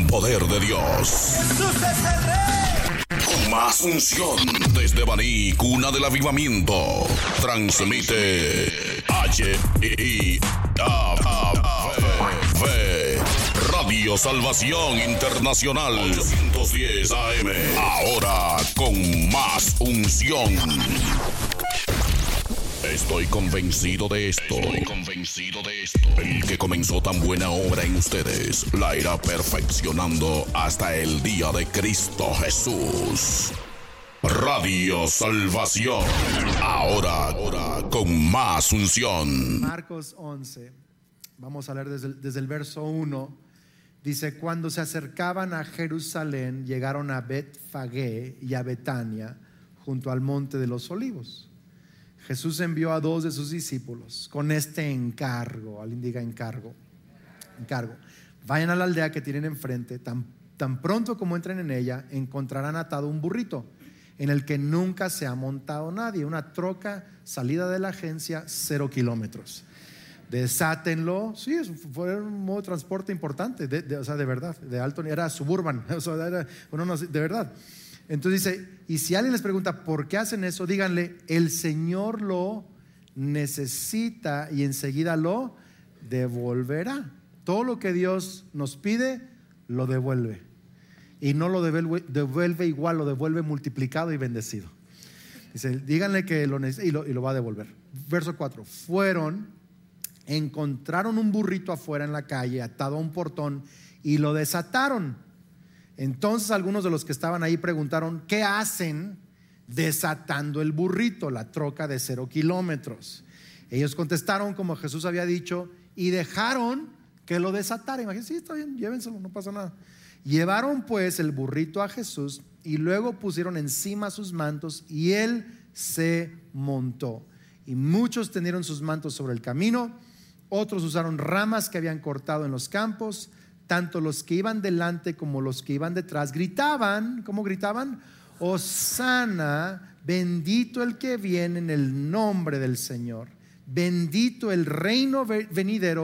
poder de Dios. ¡Jesús es el Rey! Con más unción desde Baní, cuna del avivamiento. Transmite Radio Salvación Internacional 810 AM. Ahora con más unción. Estoy convencido de esto. El que comenzó tan buena obra en ustedes la irá perfeccionando hasta el día de Cristo Jesús. Radio Salvación. Ahora con más unción. Marcos 11. Vamos a leer desde el verso 1. Dice: cuando se acercaban a Jerusalén, llegaron a Betfagé y a Betania, junto al monte de los Olivos. Jesús envió a 2 de sus discípulos con este encargo. Alguien diga encargo. Vayan a la aldea que tienen enfrente. Tan pronto como entren en ella, encontrarán atado un burrito en el que nunca se ha montado nadie, una troca salida de la agencia, 0 kilómetros. Desátenlo. Sí, fue un modo de transporte importante, o sea, de verdad, de alto, era suburban, o sea, era, bueno, no, de verdad. Entonces dice: y si alguien les pregunta por qué hacen eso, díganle: el Señor lo necesita y enseguida lo devolverá. Todo lo que Dios nos pide, lo devuelve. Y no lo devuelve igual, lo devuelve multiplicado y bendecido. Dice: díganle que lo necesita y lo va a devolver. Verso 4. Encontraron un burrito afuera en la calle, atado a un portón, y lo desataron. Entonces algunos de los que estaban ahí preguntaron: ¿qué hacen desatando el burrito, la troca de 0 kilómetros? Ellos contestaron como Jesús había dicho y dejaron que lo desatara. Imagínense: sí, está bien, llévenselo, no pasa nada. Llevaron pues el burrito a Jesús y luego pusieron encima sus mantos y él se montó. Y muchos tendieron sus mantos sobre el camino, otros usaron ramas que habían cortado en los campos. Tanto los que iban delante como los que iban detrás gritaban. ¿Cómo gritaban? Hosana, bendito el que viene en el nombre del Señor, bendito el reino venidero